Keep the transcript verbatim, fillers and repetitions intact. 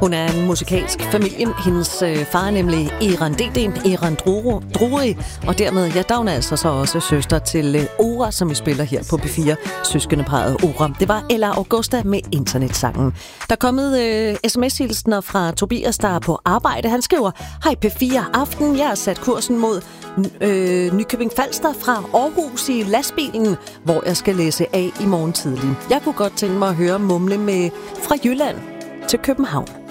Hun er en musikalsk familie. Hendes øh, far er nemlig Eran D D, Eran Druri, og dermed, ja, der er hun altså så også søster til øh, Ora, som vi spiller her på P fire, søskendeparret Ora. Det var Ella Augusta med internetsangen. Der er kommet øh, sms-hilsner fra Tobias, der er på arbejde. Han skriver, hej P fire Aften, jeg har sat kursen mod øh, Nykøbing Falster fra Aarhus i lastbilen, hvor jeg skal læse af i morgen tidlig. Jeg kunne godt tænke mig at høre mumle med fra Jylland til København.